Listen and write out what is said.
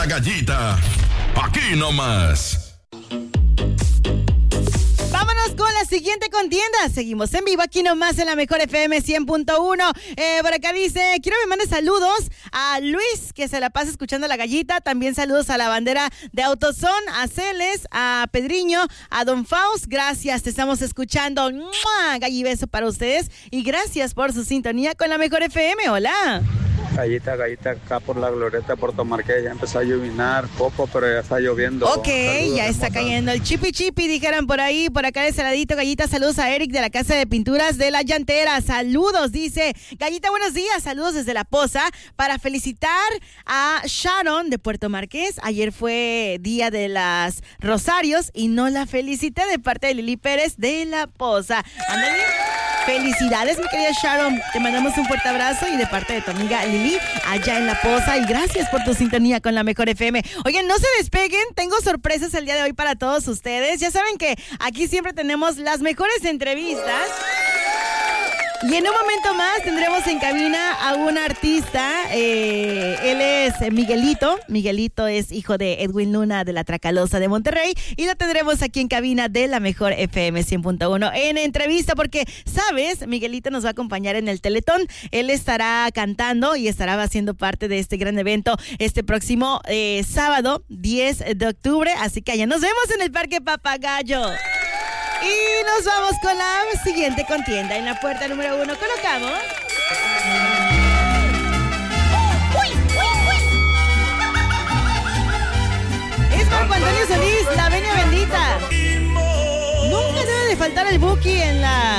La Gallita, aquí nomás. Vámonos con la siguiente contienda. Seguimos en vivo aquí nomás en la mejor FM 100.1. Por acá dice, quiero que me mande saludos a Luis, que se la pasa escuchando La Gallita. También saludos a la bandera de Autozón, a Celes, a Pedriño, a Don Faust. Gracias, te estamos escuchando. ¡Mua! Galli, beso para ustedes. Y gracias por su sintonía con la mejor FM. Hola. Gallita, acá por la glorieta de Puerto Marqués, ya empezó a llovinar poco, pero ya está lloviendo. Ok, saludos, ya está cayendo el chipi, dijeran por ahí, por acá de Saladito. Gallita, saludos a Eric de la Casa de Pinturas de la Llantera, saludos, dice Gallita, buenos días, saludos desde La Poza, para felicitar a Sharon de Puerto Marqués. Ayer fue Día de las Rosarios y no la felicité, de parte de Lili Pérez de La Poza. Ándale, felicidades, mi querida Sharon, te mandamos un fuerte abrazo y de parte de tu amiga Lili allá en La Poza, y gracias por tu sintonía con la mejor FM. Oigan, no se despeguen, tengo sorpresas el día de hoy para todos ustedes. Ya saben que aquí siempre tenemos las mejores entrevistas. Y en un momento más tendremos en cabina a un artista, él es Miguelito. Miguelito es hijo de Edwin Luna de la Tracalosa de Monterrey, y lo tendremos aquí en cabina de la mejor FM 100.1 en entrevista, porque, ¿sabes? Miguelito nos va a acompañar en el Teletón. Él estará cantando y estará haciendo parte de este gran evento este próximo sábado 10 de octubre, así que allá nos vemos en el Parque Papagayo. Y nos vamos con la siguiente contienda. En la puerta número 1 colocamos... Es Marco Antonio Solís, La Venia Bendita. Nunca debe de faltar el Buki en la